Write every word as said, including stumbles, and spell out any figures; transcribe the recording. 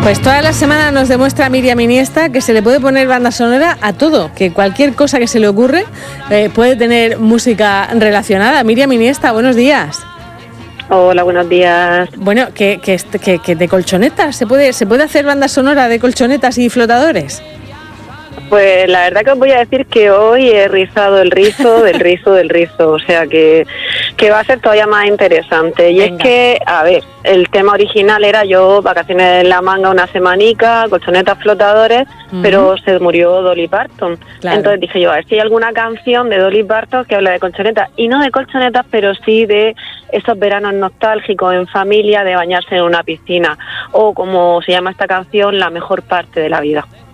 Pues toda la semana nos demuestra Miriam Iniesta que se le puede poner banda sonora a todo, que cualquier cosa que se le ocurre eh, puede tener música relacionada. Miriam Iniesta, buenos días. Hola, buenos días. Bueno, que, que, que, que de colchonetas, ¿se puede, ¿se puede hacer banda sonora de colchonetas y flotadores? Pues la verdad que os voy a decir que hoy he rizado el rizo del rizo del rizo, o sea que, que va a ser todavía más interesante. Y Venga. Es que, a ver, el tema original era yo, vacaciones en La Manga una semanica, colchonetas flotadores, uh-huh. pero se murió Dolly Parton. Claro. Entonces dije yo, a ver si hay alguna canción de Dolly Parton que habla de colchonetas, y no de colchonetas, pero sí de esos veranos nostálgicos en familia, de bañarse en una piscina, o como se llama esta canción, La mejor parte de la vida.